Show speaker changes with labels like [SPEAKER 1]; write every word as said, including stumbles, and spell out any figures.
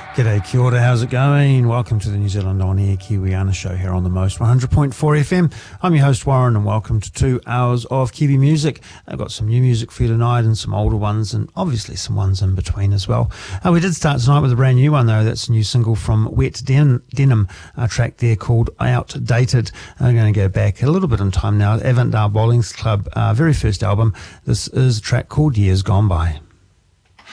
[SPEAKER 1] G'day, kia ora, how's it going? Welcome to the New Zealand On Air Kiwiana show here on the Most one hundred point four F M. I'm your host Warren and welcome to two hours of Kiwi music. I've got some new music for you tonight and some older ones and obviously some ones in between as well. Uh, we did start tonight with a brand new one though. That's a new single from Wet Den- Denim, a track there called Outdated. I'm going to go back a little bit in time now. Avantdale Bowlings Club, uh, very first album. This is a track called Years Gone By.